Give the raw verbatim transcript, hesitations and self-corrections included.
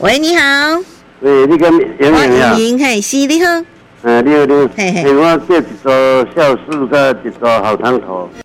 喂，你好。 喂，你跟杨我莹啊？ 莹莹，嘿，是你好。 呃，你好，你好。 嘿嘿嘿，我这一组酵素甲一组好汤头。